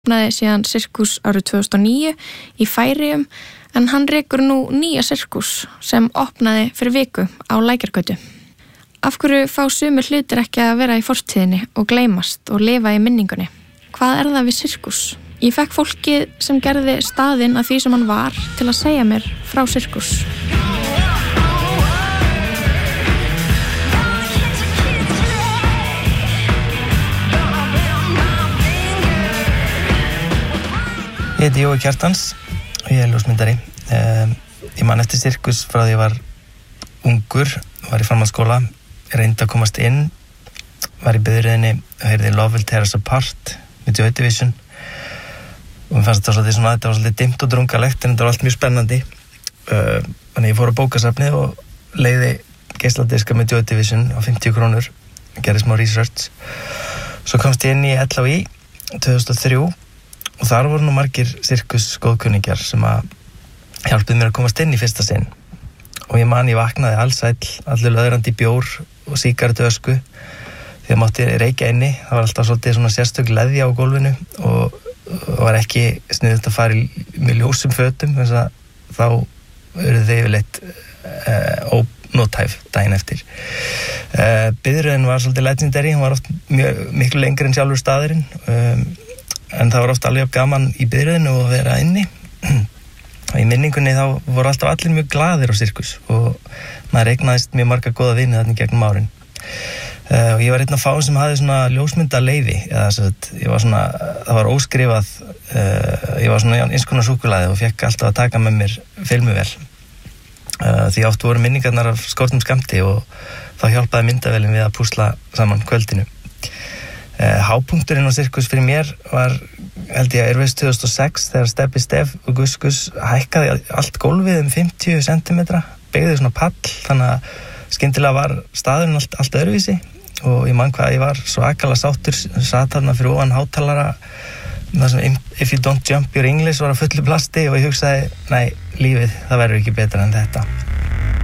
opnaði síðan sirkus árið 2009 í Færeyjum en hann rekur nú nýja sirkus sem opnaði fyrir viku á Lækjargötu. Af hverju fá sumir hlutir ekki að vera í fortíðinni og gleymast og lifa í minningunni? Hvað það við sirkus? Ég fekk fólkið sem gerði staðinn að því sem hann var til að segja mér frá sirkus. Ég heiti Jói Kjartans og ég ljósmyndari. Ég man eftir sirkus frá því ég var ungur, var í framhaldsskóla, reyndi að komast inn, var í biðröðinni og heyrði Love Will Tear Us Apart með Joy Division og mér fannst þetta var svolítið dimmt og drungalegt en þetta var allt mjög spennandi. Þannig ég fór á bókasafnið og leigði geisladiska með Joy Division á 50 krónur, gerði smá research. Svo komst ég inn í LHÍ 2003 og þar voru nú margir sirkusgóðkunningjar sem að hjálpuðu mér að komast inn í fyrsta sinn. Og ég vaknaði allsæll, allur löðrandi bjór og sígarettuösku því að mátti reykja inni. Það var alltaf svolítið svona sérstök leðja á gólfinu og var ekki sniðugt að fara með ljósum fötum þess að þá eru þau yfirleitt ónótæf daginn eftir. Biðröðin var svolítið legendary, hún var oft miklu lengri en sjálfur staðurinn en það var oft alveg gaman í biðröðinu og að vera inni. Í minningunni þá voru alltaf allir mjög glaðir á sirkus og maður eignaðist mjög marga góða vini þarna gegnum árin. Og ég var einn af fáum sem hafði svona ljósmyndaleyfi, það var óskrifað, ég var svona eins konar súkkulaði og fekk alltaf að taka með mér filmuvél. Því oft voru minningarnar af skortum skammti og þá hjálpaði myndavélin við að púsla saman kvöldinu. Hápunkturinn á sirkus fyrir mér var, held ég, Airways 2006 þegar Stebbi Stef og Gus Gus hækkaði allt gólfið 50 cm, beygði svona pall, þannig að skyndilega var staðurinn allt öðruvísi og ég man hvað ég var svo akalega sáttur, sat þarna fyrir ofan hátalara þar sem If You Don't Jump Your English var að fullu plasti og ég hugsaði, nei, lífið, það verður ekki betra en þetta.